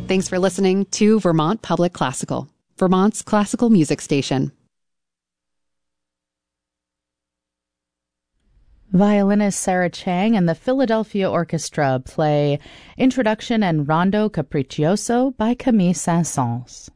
Thanks for listening to Vermont Public Classical, Vermont's classical music station. Violinist Sarah Chang and the Philadelphia Orchestra play Introduction and Rondo Capriccioso by Camille Saint-Saëns.